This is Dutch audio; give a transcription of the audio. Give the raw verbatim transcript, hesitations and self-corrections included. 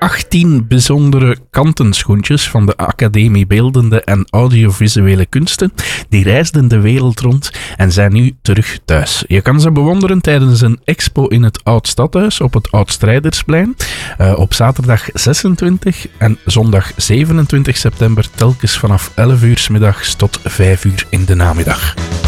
achttien bijzondere kantenschoentjes van de Academie Beeldende en Audiovisuele Kunsten. Die reisden de wereld rond en zijn nu terug thuis. Je kan ze bewonderen tijdens een expo in het Oud-Stadhuis op het Oud-Strijdersplein. Uh, op zaterdag zesentwintig en zondag zevenentwintig september telkens vanaf elf uur 's middags tot vijf uur in de namiddag.